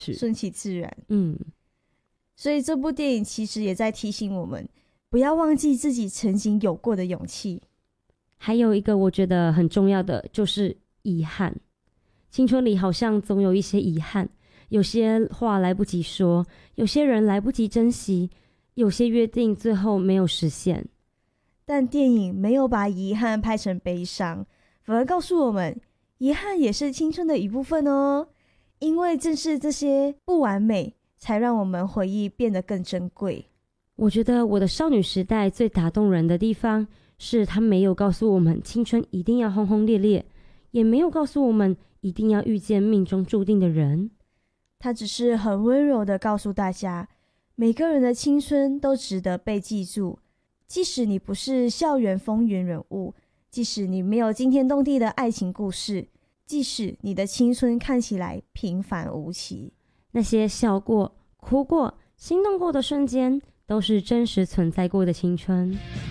顺其自然。 所以这部电影其实也在提醒我们，不要忘记自己曾经有过的勇气。 还有一个我觉得很重要的就是遗憾，青春里好像总有一些遗憾，有些话来不及说，有些人来不及珍惜，有些约定最后没有实现。 但电影没有把遗憾拍成悲伤，反而告诉我们，遗憾也是青春的一部分哦。因为正是这些不完美，才让我们回忆变得更珍贵。 我觉得我的少女时代最打动人的地方，是他没有告诉我们青春一定要轰轰烈烈，也没有告诉我们一定要遇见命中注定的人。 他只是很温柔地告诉大家，每个人的青春都值得被记住，即使你不是校园风云人物，即使你没有惊天动地的爱情故事，即使你的青春看起来平凡无奇， 那些笑过、哭过、心动过的瞬间，都是真实存在过的青春。